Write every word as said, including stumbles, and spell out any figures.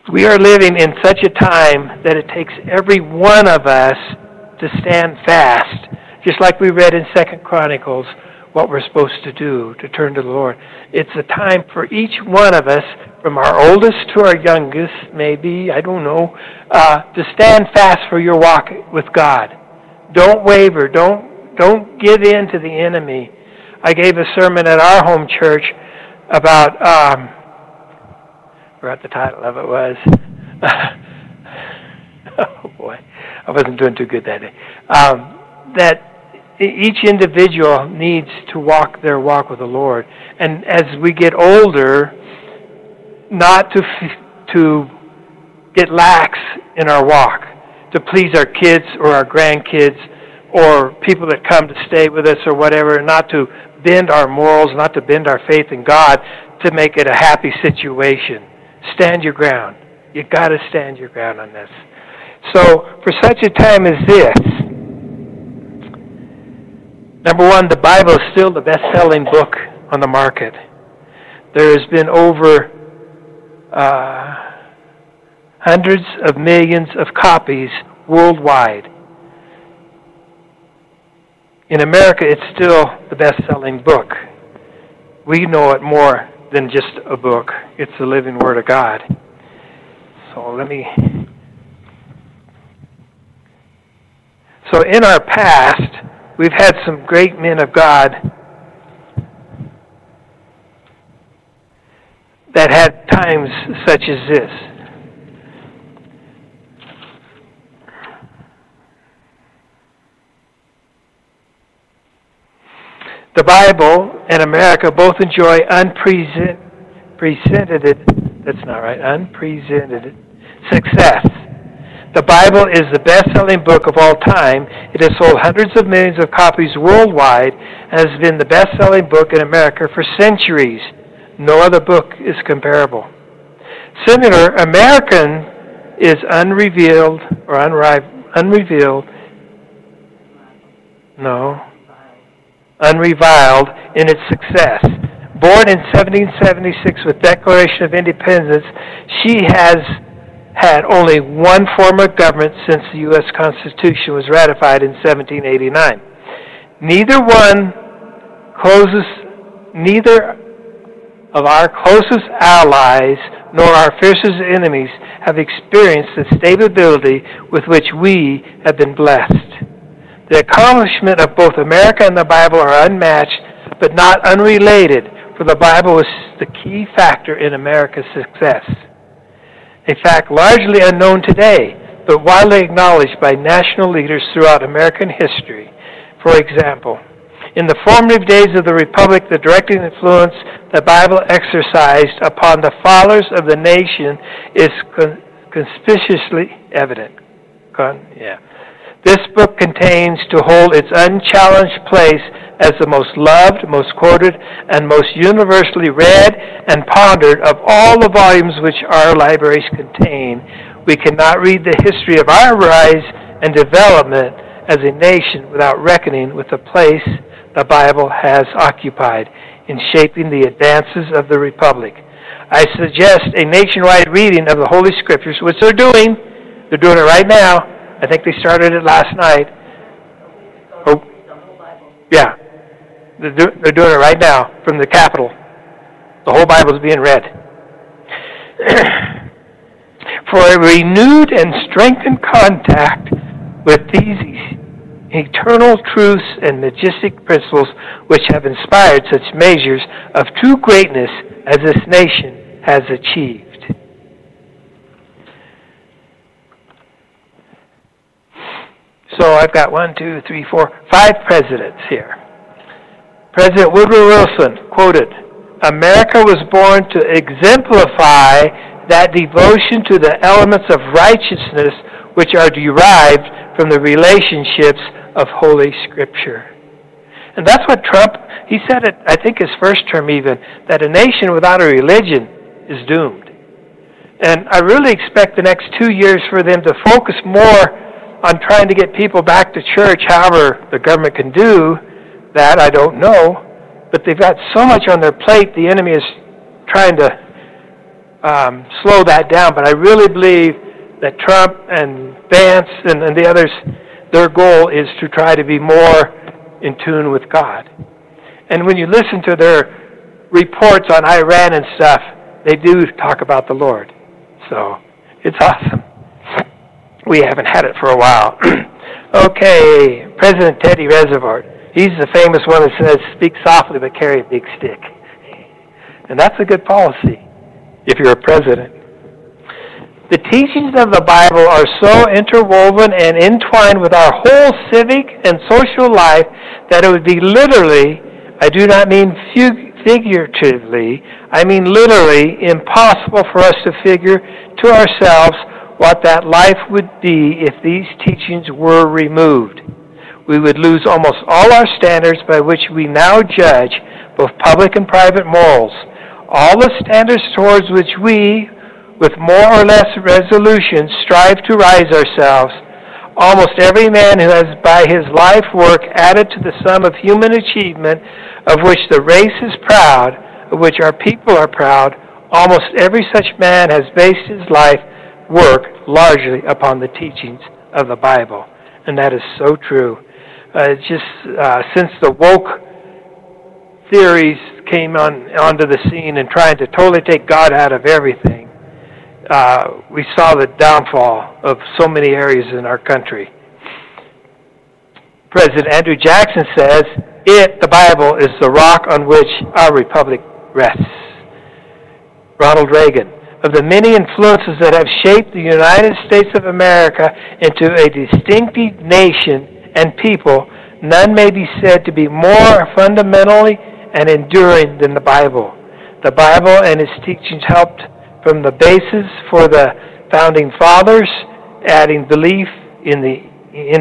We are living in such a time that it takes every one of us to stand fast, just like we read in Second Chronicles, what we're supposed to do, to turn to the Lord. It's a time for each one of us, from our oldest to our youngest, maybe, I don't know, uh, to stand fast for your walk with God. Don't waver. Don't, don't give in to the enemy. I gave a sermon at our home church about, um, I forgot the title of it was. Oh boy, I wasn't doing too good that day. Um, that each individual needs to walk their walk with the Lord. And as we get older, not to to get lax in our walk, to please our kids or our grandkids or people that come to stay with us or whatever, not to bend our morals, not to bend our faith in God to make it a happy situation. Stand your ground. You've got to stand your ground on this. So, for such a time as this, number one, the Bible is still the best-selling book on the market. There has been over uh, hundreds of millions of copies worldwide. In America, it's still the best-selling book. We know it more than just a book. It's the living Word of God. So let me... So in our past, we've had some great men of God that had times such as this. The Bible and America both enjoy unprecedented, that's not right, unprecedented success. The Bible is the best-selling book of all time. It has sold hundreds of millions of copies worldwide and has been the best-selling book in America for centuries. No other book is comparable. Similar, American is unrevealed or unri- unrevealed, no, unreviled in its success. Born in seventeen seventy-six with Declaration of Independence, she has had only one form of government since the U S Constitution was ratified in seventeen eighty-nine. Neither one closest, neither of our closest allies nor our fiercest enemies have experienced the stability with which we have been blessed. The accomplishment of both America and the Bible are unmatched, but not unrelated, for the Bible was the key factor in America's success. A fact largely unknown today, but widely acknowledged by national leaders throughout American history. For example, in the formative days of the Republic, the directing influence the Bible exercised upon the fathers of the nation is con- conspicuously evident. Con- yeah. This book contains to hold its unchallenged place as the most loved, most quoted, and most universally read and pondered of all the volumes which our libraries contain. We cannot read the history of our rise and development as a nation without reckoning with the place the Bible has occupied in shaping the advances of the Republic. I suggest a nationwide reading of the Holy Scriptures, which they're doing. They're doing it right now. I think they started it last night. Oh, yeah. They're, do, they're doing it right now from the Capitol. The whole Bible is being read. For a renewed and strengthened contact with these eternal truths and majestic principles which have inspired such measures of true greatness as this nation has achieved. So I've got one, two, three, four, five presidents here. President Woodrow Wilson quoted, "America was born to exemplify that devotion to the elements of righteousness which are derived from the relationships of Holy Scripture." And that's what Trump, he said it, I think his first term even, that a nation without a religion is doomed. And I really expect the next two years for them to focus more on trying to get people back to church. However the government can do that, I don't know. But they've got so much on their plate, the enemy is trying to um, slow that down. But I really believe that Trump and Vance and, and the others, their goal is to try to be more in tune with God. And when you listen to their reports on Iran and stuff, they do talk about the Lord. So it's awesome. We haven't had it for a while. Okay, President Teddy Roosevelt. He's the famous one that says, speak softly but carry a big stick. And that's a good policy if you're a president. The teachings of the Bible are so interwoven and entwined with our whole civic and social life that it would be literally, I do not mean figuratively, I mean literally impossible for us to figure to ourselves what that life would be if these teachings were removed. We would lose almost all our standards by which we now judge both public and private morals. All the standards towards which we, with more or less resolution, strive to rise ourselves. Almost every man who has by his life work added to the sum of human achievement of which the race is proud, of which our people are proud, almost every such man has based his life work largely upon the teachings of the Bible. And that is so true. Uh, it's just uh, since the woke theories came on onto the scene and trying to totally take God out of everything, uh, we saw the downfall of so many areas in our country. President Andrew Jackson says, it, the Bible, is the rock on which our republic rests. Ronald Reagan, of the many influences that have shaped the United States of America into a distinctive nation and people, none may be said to be more fundamentally and enduring than the Bible. The Bible and its teachings helped from the basis for the founding fathers, adding belief in the in